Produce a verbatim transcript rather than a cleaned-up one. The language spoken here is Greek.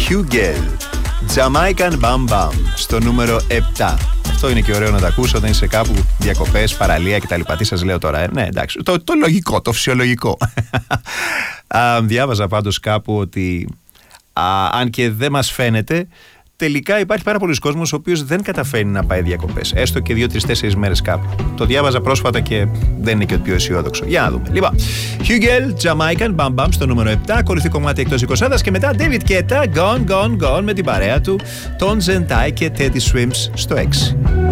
Hugel, Jamaican Bam Bam, στο νούμερο επτά. Αυτό είναι και ωραίο να τα ακούσω όταν είσαι κάπου, διακοπές, παραλία κτλ. Τι σας λέω τώρα, ε? Ναι, εντάξει. Το, το λογικό, το φυσιολογικό. Α, διάβαζα πάντως κάπου ότι α, αν και δεν μας φαίνεται, τελικά υπάρχει πάρα πολλοί κόσμος ο οποίος δεν καταφέρνει να πάει διακοπές. Έστω και δύο, τρεις, τέσσερις μέρες κάπου. Το διάβαζα πρόσφατα και δεν είναι και το πιο αισιόδοξο. Για να δούμε. Λοιπόν, Hugel, Jamaican, Bam Bam στο νούμερο επτά. Ακολουθεί κομμάτι εκτός εικοσάδας και μετά David Guetta, Gone, Gone, Gone με την παρέα του, τον Zentai και Teddy Swims στο έξι.